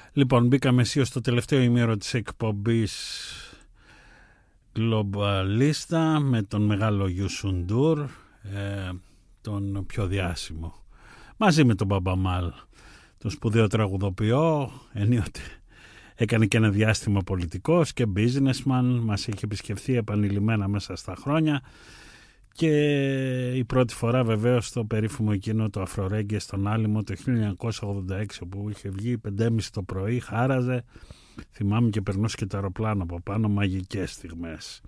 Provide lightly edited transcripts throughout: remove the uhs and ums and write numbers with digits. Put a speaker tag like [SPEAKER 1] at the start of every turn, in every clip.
[SPEAKER 1] Λοιπόν, μπήκαμε αισίως στο τελευταίο ημίρο της εκπομπής Globalista με τον μεγάλο Youssou N'Dour, τον πιο διάσημο, μαζί με τον Μπαμπαμάλ, τον σπουδαίο τραγουδοποιό. Ενίοτε έκανε και ένα διάστημα πολιτικός και businessman, μας έχει επισκεφθεί επανειλημμένα μέσα στα χρόνια. Και η πρώτη φορά βεβαίως στο περίφημο εκείνο το Αφρορέγγε στον Άλυμο το 1986, όπου είχε βγει 5:30 το πρωί, χάραζε, θυμάμαι, και περνούσε και το αεροπλάνο από πάνω, μαγικές στιγμές.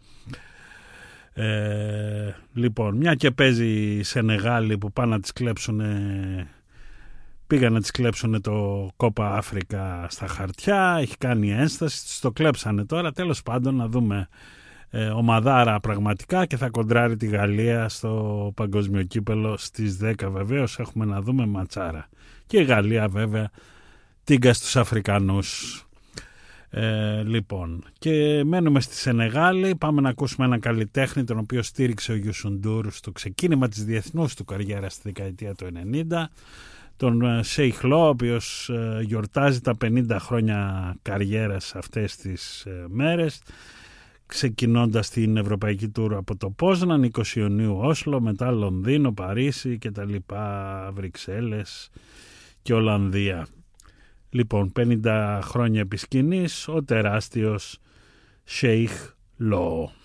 [SPEAKER 1] Λοιπόν, μια και παίζει η Σενεγάλη που πάνε να τις πήγαν να τις κλέψουν το Κόπα Αφρικα στα χαρτιά, έχει κάνει ένσταση, τους το κλέψανε τώρα, τέλος πάντων να δούμε. Ομαδάρα πραγματικά, και θα κοντράρει τη Γαλλία στο παγκόσμιο κύπελο στις 10 βεβαίως, έχουμε να δούμε ματσάρα. Και η Γαλλία βέβαια τίγκα στους Αφρικανούς. Λοιπόν, και μένουμε στη Σενεγάλη, πάμε να ακούσουμε έναν καλλιτέχνη τον οποίο στήριξε ο Youssou N'Dour στο ξεκίνημα της διεθνούς του καριέρας στη δεκαετία του 90, τον Sheikh Lo, ο οποίος γιορτάζει τα 50 χρόνια καριέρας αυτές τις μέρες, ξεκινώντας την ευρωπαϊκή τουρ από το Πόσναν, 20 Ιουνίου Όσλο, μετά Λονδίνο, Παρίσι και τα λοιπά, Βρυξέλλες και Ολλανδία. Λοιπόν, 50 χρόνια επί σκηνής, ο τεράστιος Sheikh Lo.